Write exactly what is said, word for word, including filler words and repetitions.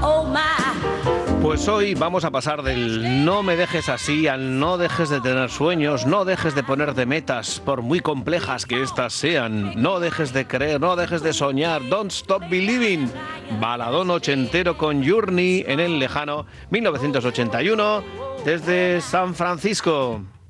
oh my. Pues hoy vamos a pasar del no me dejes así al no dejes de tener sueños, no dejes de ponerte metas, por muy complejas que éstas sean, no dejes de creer, no dejes de soñar, don't stop believing. Baladón ochentero con Journey en el lejano mil novecientos ochenta y uno desde San Francisco.